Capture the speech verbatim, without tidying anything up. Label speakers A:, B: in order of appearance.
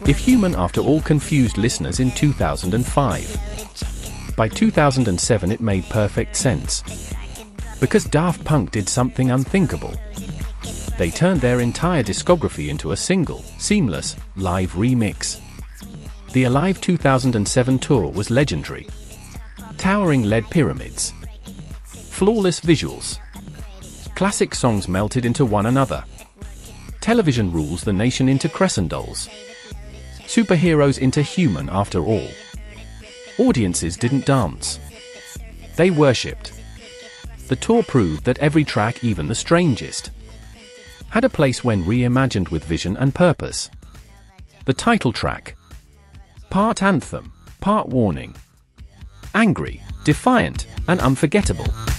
A: If Human After All confused listeners in two thousand five. By two thousand seven it made perfect sense. Because Daft Punk did something unthinkable. They turned their entire discography into a single, seamless, live remix. The Alive two thousand seven tour was legendary. Towering lead pyramids. Flawless visuals. Classic songs melted into one another. Television rules the nation into crescendos. Superheroes into Human After All. Audiences didn't dance. They worshipped. The tour proved that every track, even the strangest, had a place when reimagined with vision and purpose. The title track. Part anthem, part warning. Angry, defiant, and unforgettable.